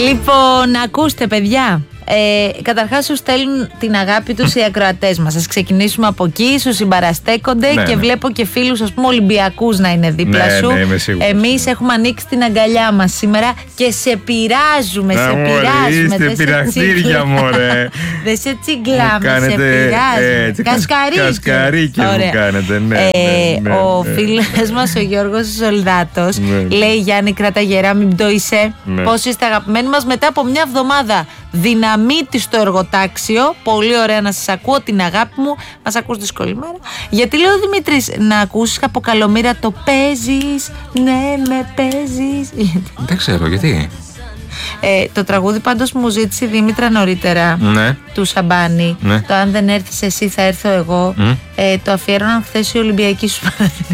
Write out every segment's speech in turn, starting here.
Λοιπόν, ακούστε, παιδιά. Καταρχάς σου στέλνουν την αγάπη τους οι ακροατές μας. Ας ξεκινήσουμε από εκεί, σου συμπαραστέκονται και βλέπω και φίλους, ας πούμε, Ολυμπιακούς να είναι δίπλα σου. Εμείς έχουμε ανοίξει την αγκαλιά μας σήμερα και σε πειράζουμε, σε πειράζουμε. Είστε πειραστήρια, μωρέ. Δεν σε τσιγκλάμε, σε πειράζουμε. Κασκαρίκια μου κάνετε, ναι. Ο φίλος μας ο Γιώργος Ζολδάτος λέει: Γιάννη, κράτα γερά, μην πτωείσαι. Πώς είστε αγαπημένοι μας μετά από μια εβδομάδα. Δυναμίτη στο εργοτάξιο. Πολύ ωραία να σας ακούω, την αγάπη μου. Μας ακούς δύσκολη μέρα. Γιατί λέει ο Δημήτρης, να ακούσεις από Καλομήρα το παίζεις. Ναι, με παίζεις. Δεν ξέρω γιατί. Το τραγούδι πάντως μου ζήτησε η Δήμητρα νωρίτερα, του Σαμπάνη. Το αν δεν έρθεις εσύ θα έρθω εγώ. Το αφιέρωναν χθες οι Ολυμπιακοί σου.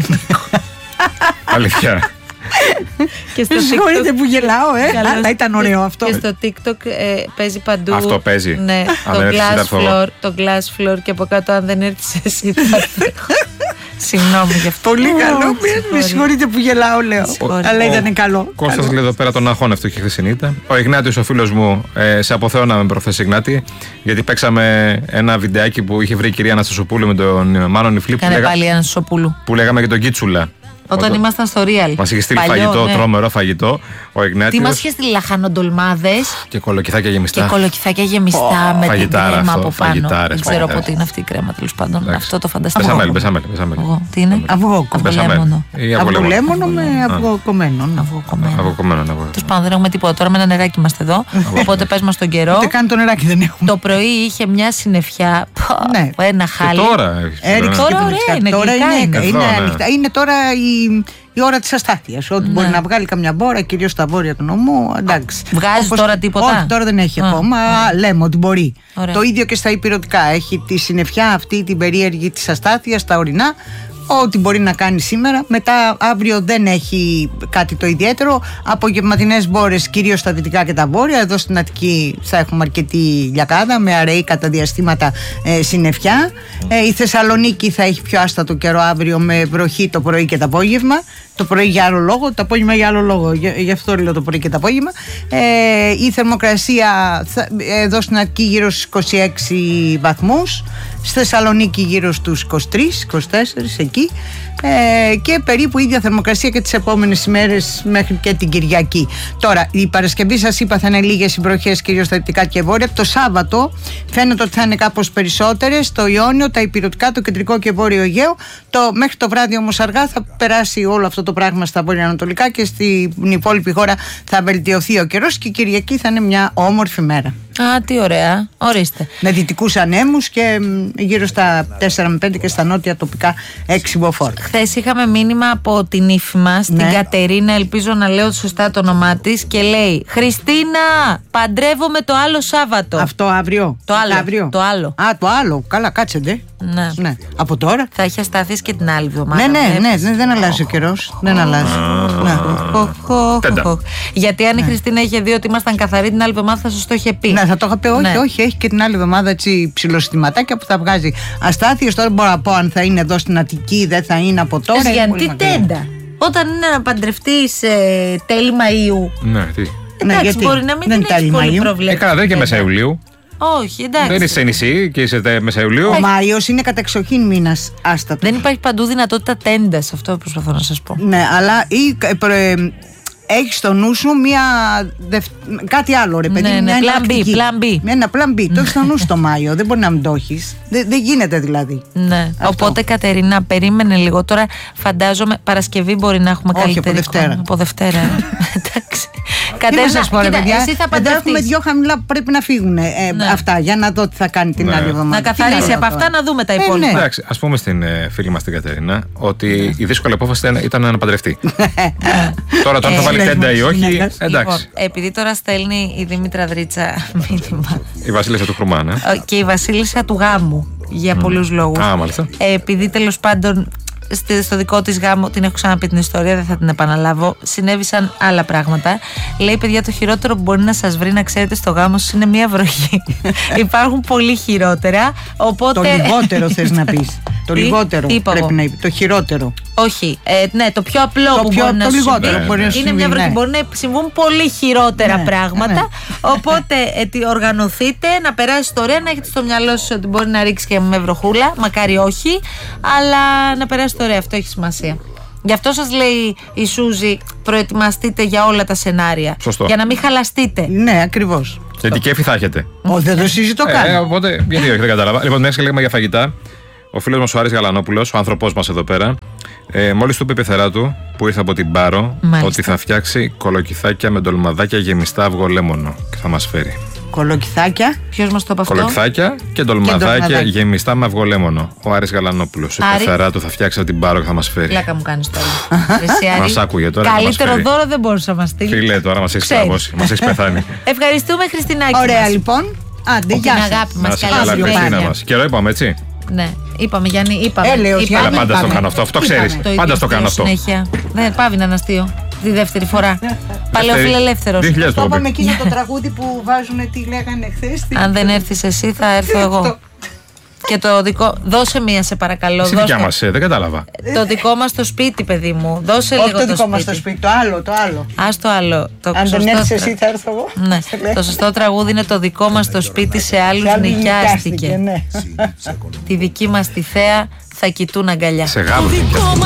Αλήθεια. Συγχωρείτε που γελάω, αλλά ήταν ωραίο αυτό. Και στο TikTok παίζει παντού. Αυτό παίζει. Ναι, το glass floor και από κάτω αν δεν έρθεις εσύ. Συγγνώμη γι' αυτό. Πολύ καλό. Με συγχωρείτε που γελάω, λέω. Αλλά ήταν καλό. Κώστας λέει εδώ πέρα τον αγχών αυτό και χρυσινίτα. Ο Ιγνάτιος, ο φίλος μου, σε αποθεώναμε προχθές, Ιγνάτη, γιατί παίξαμε ένα βιντεάκι που είχε βρει η κυρία Αναστασοπούλου με τον Μάνο Νιφλή. Κάνε πάλι Αναστασοπούλου. Που λέγαμε για τον Κίτσουλα. Όταν ήμασταν στο Real. Μας είχε στείλει φαγητό, τρόμερο φαγητό. Ο Ιγνάτιος. Τι μας είχε στείλει, λαχανοντολμάδες. Και κολοκυθάκια γεμιστά. Και κολοκυθάκια γεμιστά με την κρέμα από πάνω. Δεν ξέρω πότε είναι αυτή η κρέμα, τέλος πάντων. Αυτό το φανταστικό. Μπεσαμέλ. Τι είναι? Αυγό κομμένο. Αυγολέμονο με αυγό κομμένο. Αυγό κομμένο. Τέλος πάντων, δεν έχουμε τίποτα. Τώρα με ένα νεράκι είμαστε εδώ. Οπότε πες μας τον καιρό. Ούτε καν το νεράκι δεν έχουμε. Το πρωί είχε μια συννεφιά. Ένα χάλι. Τώρα είναι τώρα η ώρα της αστάθειας. Ότι μπορεί να βγάλει καμιά μπόρα, κυρίως στα βόρεια του νομού. Εντάξει. Βγάζει τώρα τίποτα? Όχι, τώρα δεν έχει ακόμα. Λέμε ότι μπορεί. Ωραία. Το ίδιο και στα υπηρετικά. Έχει τη συννεφιά αυτή την περίεργη της αστάθειας, τα ορεινά. Ό,τι μπορεί να κάνει σήμερα. Μετά αύριο δεν έχει κάτι το ιδιαίτερο. Απογευματινές μπόρες κυρίως στα δυτικά και τα βόρεια. Εδώ στην Αττική θα έχουμε αρκετή λιακάδα με αραιή κατά διαστήματα συννεφιά. Η Θεσσαλονίκη θα έχει πιο άστατο καιρό αύριο με βροχή το πρωί και το απόγευμα. Το πρωί για άλλο λόγο, το απόγευμα για άλλο λόγο. Γι' αυτό λέω το πρωί και το απόγευμα. Η θερμοκρασία εδώ στην Αττική γύρω στους 26 βαθμούς. Στη Θεσσαλονίκη γύρω στους 23-24 εκεί. Και περίπου ίδια θερμοκρασία και τις επόμενες ημέρες μέχρι και την Κυριακή. Τώρα, η Παρασκευή σας είπα θα είναι λίγες οι βροχές κυρίως στα δυτικά και βόρεια. Το Σάββατο φαίνεται ότι θα είναι κάπως περισσότερες. Το Ιόνιο, τα υπηρετικά, το κεντρικό και βόρειο Αιγαίο. Μέχρι το βράδυ όμως αργά θα περάσει όλο αυτό το πράγμα στα βορειοανατολικά και στην υπόλοιπη χώρα θα βελτιωθεί ο καιρός και η Κυριακή θα είναι μια όμορφη μέρα. Α, τι ωραία. Ορίστε. Με δυτικούς ανέμους και γύρω στα 4 με 5 και στα νότια τοπικά 6 μποφόρ. Χθες είχαμε μήνυμα από την ύφη μας, την Κατερίνα, ελπίζω να λέω σωστά το όνομά της, και λέει: Χριστίνα, παντρεύομαι το άλλο Σάββατο. Αυτό αύριο. Το άλλο. Αύριο. Το άλλο. Α, το άλλο. Καλά, κάτσετε. Ναι. Από τώρα. Θα έχει αστάθειες και την άλλη εβδομάδα. Ναι, δεν αλλάζει ο καιρός. Δεν αλλάζει. Γιατί αν η Χριστίνα είχε δει ότι ήμασταν καθαροί την άλλη εβδομάδα, θα σας το είχε πει. Ναι, θα το είχα πει. Όχι, έχει και την άλλη εβδομάδα έτσι ψιλοστιματάκια που θα βγάζει αστάθειες. Τώρα μπορώ να πω αν θα είναι εδώ στην Αττική, δεν θα είναι από τώρα. Γιατί τέντα. Όταν είναι να παντρευτείς τέλη Μαΐου. Ναι, τι. Εντάξει, μπορεί να μην είναι έτσι πολύ προβλέψιμο. Καλά, δεν είναι και μέσα Ιουλίου. Όχι, εντάξει. Δεν είσαι νησί και είσαι μέσα Ιουλίου. Ο Μάιος είναι κατεξοχήν μήνας άστατος. Δεν υπάρχει παντού δυνατότητα τέντας, αυτό προσπαθώ να σας πω. Ναι, αλλά έχει στο νου σου κάτι άλλο, ρε παιδί. Ναι, plan B. Ένα plan B. Το έχει στο νου στο Μάιο. Δεν μπορεί να μην το έχει. Δεν γίνεται δηλαδή. Ναι. Οπότε, Κατερίνα, περίμενε λίγο. Τώρα φαντάζομαι Παρασκευή μπορεί να έχουμε καλύτερη εικόνα. Από Δευτέρα. Εντάξει. Κατερίνα, εσύ θα παντρευτείς. Έχουμε δυο χαμηλά που πρέπει να φύγουν αυτά για να δω τι θα κάνει την άλλη εβδομάδα. Να καθαρίσει από αυτά, να δούμε τα υπόλοιπα. Εντάξει, ας πούμε στην φίλη μας την Κατερίνα ότι η δύσκολη απόφαση ήταν να παντρευτεί. Τώρα το αν θα βάλει τέντα ή όχι, εντάξει. Επειδή τώρα στέλνει η Δήμητρα Δρίτσα μήνυμα. Η βασίλισσα του Χρουμά, ναι. Και η βασίλισσα του γάμου, για πολλούς λόγους. Α, μάλιστα. Επειδή τέλος πάντων στο δικό της γάμο, την έχω ξαναπεί την ιστορία, δεν θα την επαναλάβω, συνέβησαν άλλα πράγματα. Λέει: παιδιά, το χειρότερο που μπορεί να σας βρει, να ξέρετε, στο γάμο σας είναι μία βροχή. Υπάρχουν πολύ χειρότερα. Οπότε... Το λιγότερο θες να πεις. Το λιγότερο πρέπει να είπε. Το χειρότερο. Όχι. Ναι, το πιο απλό που μπορεί να συμβεί. Είναι μια βροχή. Μπορεί να συμβούν πολύ χειρότερα πράγματα. Οπότε οργανωθείτε, να περάσει ωραία, να έχετε στο μυαλό σας ότι μπορεί να ρίξει και με βροχούλα. Μακάρι όχι, αλλά να περάσει ωραία, αυτό έχει σημασία. Γι' αυτό σας λέει η Σούζη, προετοιμαστείτε για όλα τα σενάρια. Σωστό. Για να μην χαλαστείτε. Ναι, ακριβώς. Γιατί κέφι θα έχετε. Δεν το συζητώ καν. Οπότε, γιατί όχι, δεν κατάλαβα. Λοιπόν, μέσα και λέγαμε για φαγητά. Ο φίλος μας ο Άρης Γαλανόπουλος, ο άνθρωπός μας εδώ πέρα, μόλις του είπε η πεθερά του, που ήρθε από την Πάρο, ότι θα φτιάξει κολοκυθάκια με ντολμαδάκια γεμιστά αυγολέμονο και θα μας φέρει. Κολοκυθάκια. Ποιος μας το είπε αυτό? Κολοκυθάκια και ντολμαδάκια γεμιστά με αυγολέμονο. Ο Άρης Γαλανόπουλος. Η πεθερά του θα φτιάξει από την Πάρο και θα μας φέρει. Πλάκα μου κάνεις τώρα. Μας άκουγε τώρα. Καλύτερο δώρο δεν μπορούσε να μας στείλει. Φίλε, τώρα μας έχεις πλαγώσει. Μας έχεις πεθάνει. Ευχαριστούμε, Χριστινάκη. Ωραία, λοιπόν. Άντε, γεια σας. Αγάπη μας, καλά, Χριστίνα μας. Καιρό είπαμε, έτσι. Ναι, είπαμε Γιάννη, είπαμε. Αλλά πάντα στο κάνω αυτό, αυτό ξέρεις. Πάντα στο κάνω αυτό. Συνέχεια. Δεν πάβει να είναι αστείο. Τη δεύτερη φορά. Παλαιοφιλελεύθερος. Το είπαμε εκεί για το τραγούδι που βάζουν, τι λέγανε χθες. Αν δεν έρθεις εσύ, θα έρθω εγώ. Και το δικό. Δώσε μία, σε παρακαλώ. Στη δικιά μας, δεν κατάλαβα. Το δικό μας το σπίτι, παιδί μου. Δώσε λίγο. Όχι το δικό μας το σπίτι, το άλλο. Ας το άλλο. Αν δεν έρθεις εσύ, θα έρθω εγώ. Ναι. Το σωστό τραγούδι είναι το δικό μας το σπίτι σε άλλους νοικιάστηκε. Ναι. Τη δική μας τη θέα θα κοιτούν αγκαλιά. Σε Γάλλους.